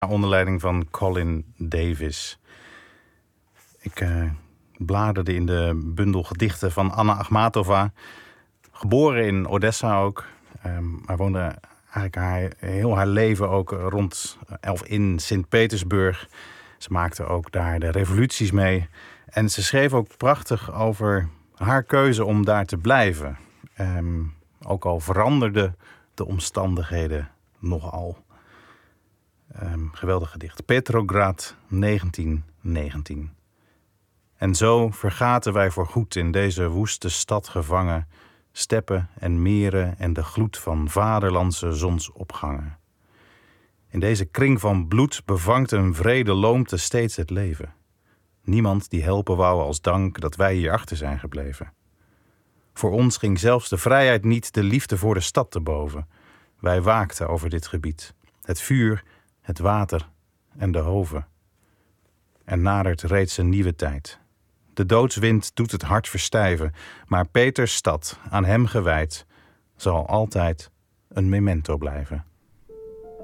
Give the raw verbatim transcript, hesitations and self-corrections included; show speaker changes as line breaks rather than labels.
Onder leiding van Colin Davis. Ik uh, bladerde in de bundel gedichten van Anna Akhmatova. Geboren in Odessa ook. Um, maar woonde eigenlijk haar, heel haar leven ook rond of in Sint-Petersburg. Ze maakte ook daar de revoluties mee. En ze schreef ook prachtig over haar keuze om daar te blijven. Um, ook al veranderden de omstandigheden nogal. Um, geweldig gedicht. Petrograd, negentien negentien. En zo vergaten wij voorgoed in deze woeste stad gevangen, steppen en meren en de gloed van vaderlandse zonsopgangen. In deze kring van bloed bevangt een wrede loomte steeds het leven. Niemand die helpen wou als dank dat wij hier achter zijn gebleven. Voor ons ging zelfs de vrijheid niet de liefde voor de stad te boven. Wij waakten over dit gebied. Het vuur, het water en de hoven. Er nadert reeds een nieuwe tijd. De doodswind doet het hart verstijven, maar Peters stad, aan hem gewijd, zal altijd een memento blijven.